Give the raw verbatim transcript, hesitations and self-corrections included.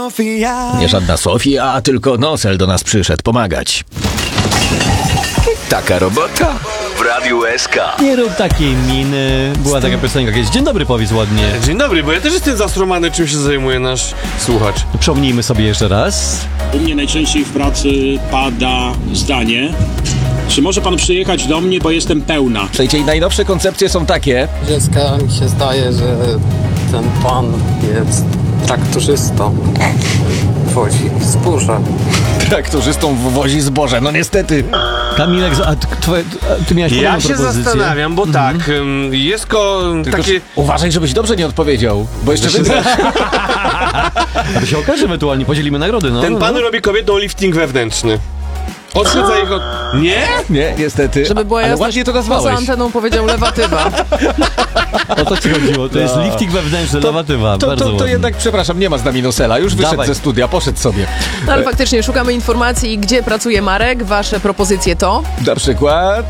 Sofia. Nie żadna Sofia, tylko Nosel do nas przyszedł pomagać. Taka robota w Radiu S K. Nie rób takiej miny. Była taka piosenka kiedyś. Dzień dobry, powiedz ładnie. Dzień dobry, bo ja też jestem zastromany, czym się zajmuje nasz słuchacz. Przypomnijmy sobie jeszcze raz. U mnie najczęściej w pracy pada zdanie: czy może pan przyjechać do mnie, bo jestem pełna. Słuchajcie, i najnowsze koncepcje są takie. Dziecka mi się zdaje, że ten pan jest traktorzystą. Wozi zboże. Traktorzystą wozi zboże, no niestety. Kamilek, a ty, twoje, a ty miałeś Ja podobną się propozycję? zastanawiam, bo tak, ym, jest ko Tylko takie... uważaj, żebyś dobrze nie odpowiedział, bo jeszcze wygrasz. A to się okaże ewentualnie, podzielimy nagrody, no. Ten no, pan no. robi kobietom lifting wewnętrzny. Odszedza ich od... Nie? Nie, niestety. Żeby była Ale jasność, ładnie to poza nazwałeś. anteną powiedział lewatywa. O to ci chodziło, to jest lifting wewnętrzny, lewatywa, To, bardzo to, to ładnie. jednak, przepraszam, nie ma z nami Nosela. Już wyszedł Dawaj. ze studia, poszedł sobie. No ale faktycznie szukamy informacji, gdzie pracuje Marek. Wasze propozycje to... Na przykład...